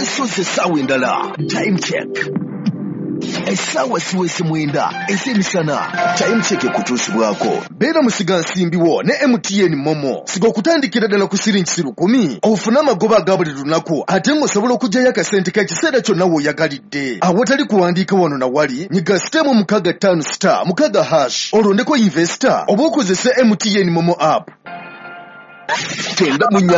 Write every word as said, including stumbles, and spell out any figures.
osoze sawa endala. Time check. Esawa siwezi mwenda esemisana. Time check kutusibwako. Bera musiga nsimbiwo ne M T N Momo. Sigo kutandikira ddala ku siringi lukumi. Ofuna amagoba agabuli lunaku ate ng'osobola okuggyayo akasente ka kiseera kyonna w'oyagalidde. Awatali kuwandiika wano na wali nyiga sitemu mukaga ttaano star mukaga hash olondeko investor oba okozese M T N Momo app. Tenda munya